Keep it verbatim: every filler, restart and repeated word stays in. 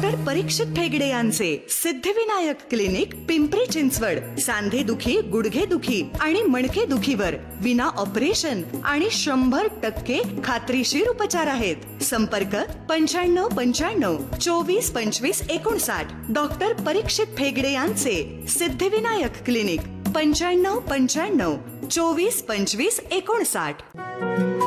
Doctor परीक्षित फेगडे यांचे Siddhivinayak clinic, Pimpri Chinchwad. सांधे दुखी, गुडघे दुखी आणि मणके दुखीवर विना ऑपरेशन आणि शंभर टक्के खात्रीशीर उपचार आहेत. संपर्क पंच्याण्णव पंच्याण्णव चोवीस पंचवीस एकोणसाठ. डॉक्टर परीक्षित फेगडे यांचे सिद्धिविनायक क्लिनिक, पंच्याण्णव पंच्याण्णव चोवीस पंचवीस एकोणसाठ.